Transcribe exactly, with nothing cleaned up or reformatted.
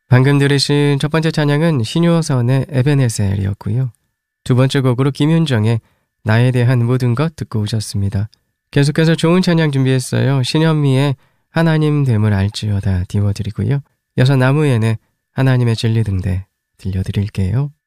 방금 들으신 첫 번째 찬양은 신유어선의 에베네셀이었고요. 두 번째 곡으로 김윤정의 나에 대한 모든 것 듣고 오셨습니다. 계속해서 좋은 찬양 준비했어요. 신현미의 하나님 됨을 알지어다 띄워드리고요. 여섯 나무에는 하나님의 진리 등대 들려드릴게요.